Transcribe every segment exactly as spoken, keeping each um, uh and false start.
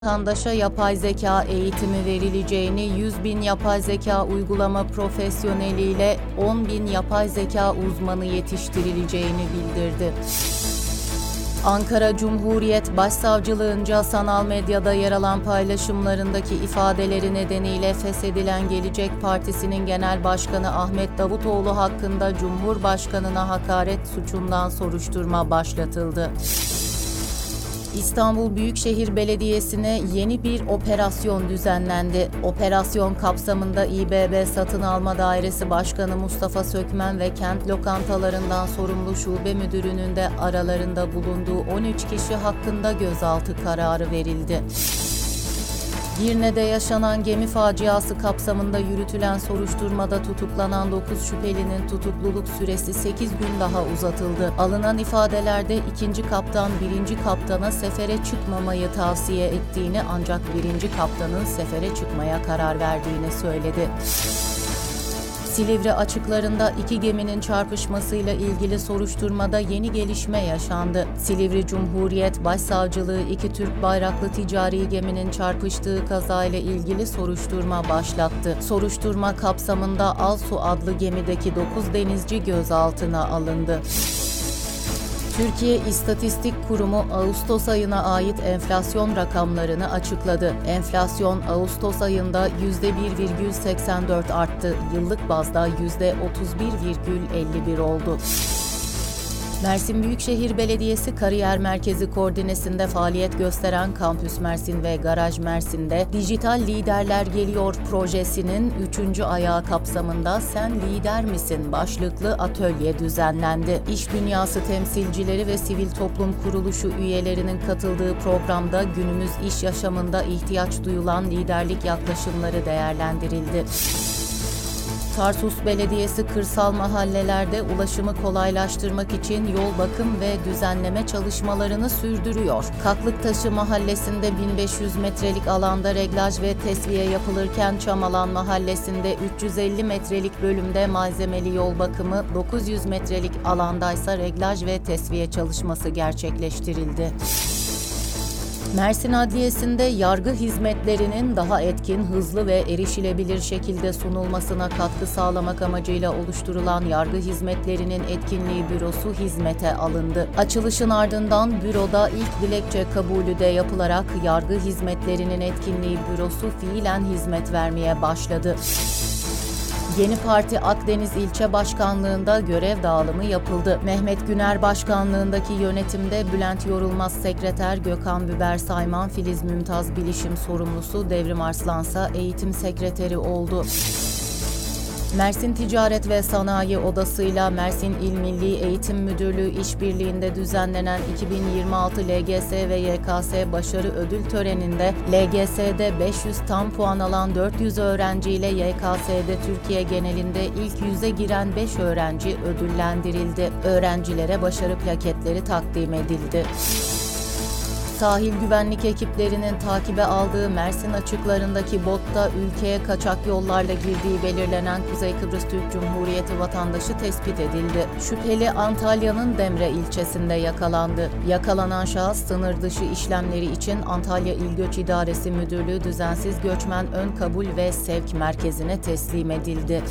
Vatandaşa yapay zeka eğitimi verileceğini, yüz bin yapay zeka uygulama profesyoneliyle on bin yapay zeka uzmanı yetiştirileceğini bildirdi. Ankara Cumhuriyet Başsavcılığınca sanal medyada yer alan paylaşımlarındaki ifadeleri nedeniyle feshedilen Gelecek Partisi'nin Genel Başkanı Ahmet Davutoğlu hakkında Cumhurbaşkanına hakaret suçundan soruşturma başlatıldı. İstanbul Büyükşehir Belediyesi'ne yeni bir operasyon düzenlendi. Operasyon kapsamında İBB Satın Alma Dairesi Başkanı Mustafa Sökmen ve kent lokantalarından sorumlu şube müdürünün de aralarında bulunduğu on üç kişi hakkında gözaltı kararı verildi. Girne'de yaşanan gemi faciası kapsamında yürütülen soruşturmada tutuklanan dokuz şüphelinin tutukluluk süresi sekiz gün daha uzatıldı. Alınan ifadelerde ikinci kaptan birinci kaptana sefere çıkmamayı tavsiye ettiğini ancak birinci kaptanın sefere çıkmaya karar verdiğini söyledi. Silivri açıklarında iki geminin çarpışmasıyla ilgili soruşturmada yeni gelişme yaşandı. Silivri Cumhuriyet Başsavcılığı iki Türk bayraklı ticari geminin çarpıştığı kazayla ilgili soruşturma başlattı. Soruşturma kapsamında Alsu adlı gemideki dokuz denizci gözaltına alındı. Türkiye İstatistik Kurumu Ağustos ayına ait enflasyon rakamlarını açıkladı. Enflasyon Ağustos ayında yüzde bir virgül seksen dört arttı. Yıllık bazda yüzde otuz bir virgül elli bir oldu. Mersin Büyükşehir Belediyesi Kariyer Merkezi koordinesinde faaliyet gösteren Kampüs Mersin ve Garaj Mersin'de Dijital Liderler Geliyor projesinin üçüncü ayağı kapsamında Sen Lider Misin başlıklı atölye düzenlendi. İş dünyası temsilcileri ve sivil toplum kuruluşu üyelerinin katıldığı programda günümüz iş yaşamında ihtiyaç duyulan liderlik yaklaşımları değerlendirildi. Tarsus Belediyesi kırsal mahallelerde ulaşımı kolaylaştırmak için yol bakım ve düzenleme çalışmalarını sürdürüyor. Kaklıktaşı Mahallesi'nde bin beş yüz metrelik alanda reglaj ve tesviye yapılırken Çamalan Mahallesi'nde üç yüz elli metrelik bölümde malzemeli yol bakımı, dokuz yüz metrelik alandaysa reglaj ve tesviye çalışması gerçekleştirildi. Mersin Adliyesi'nde yargı hizmetlerinin daha etkin, hızlı ve erişilebilir şekilde sunulmasına katkı sağlamak amacıyla oluşturulan Yargı Hizmetlerinin Etkinliği Bürosu hizmete alındı. Açılışın ardından büroda ilk dilekçe kabulü de yapılarak Yargı Hizmetlerinin Etkinliği Bürosu fiilen hizmet vermeye başladı. Yeni Parti Akdeniz İlçe Başkanlığı'nda görev dağılımı yapıldı. Mehmet Güner Başkanlığı'ndaki yönetimde Bülent Yorulmaz Sekreter, Gökhan Biber Sayman, Filiz Mümtaz Bilişim Sorumlusu, Devrim Arslansa Eğitim Sekreteri oldu. Mersin Ticaret ve Sanayi Odası'yla Mersin İl Milli Eğitim Müdürlüğü işbirliğinde düzenlenen iki bin yirmi altı L G S ve Y K S Başarı Ödül Töreni'nde L G S'de beş yüz tam puan alan dört yüz öğrenciyle Y K S'de Türkiye genelinde ilk yüze giren beş öğrenci ödüllendirildi. Öğrencilere başarı plaketleri takdim edildi. Sahil güvenlik ekiplerinin takibe aldığı Mersin açıklarındaki botta ülkeye kaçak yollarla girdiği belirlenen Kuzey Kıbrıs Türk Cumhuriyeti vatandaşı tespit edildi. Şüpheli Antalya'nın Demre ilçesinde yakalandı. Yakalanan şahıs sınır dışı işlemleri için Antalya İl Göç İdaresi Müdürlüğü Düzensiz Göçmen Ön Kabul ve Sevk Merkezi'ne teslim edildi.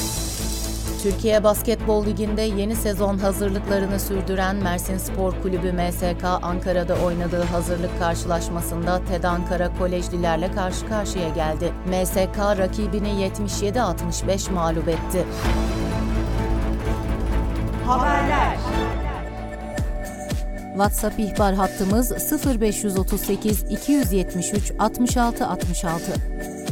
Türkiye Basketbol Ligi'nde yeni sezon hazırlıklarını sürdüren Mersin Spor Kulübü M S K, Ankara'da oynadığı hazırlık karşılaşmasında TED Ankara Kolejlilerle karşı karşıya geldi. M S K rakibini yetmiş yedi altmış beş mağlup etti. Haberler. WhatsApp ihbar hattımız sıfır beş otuz sekiz iki yüz yetmiş üç altmış altı altmış altı.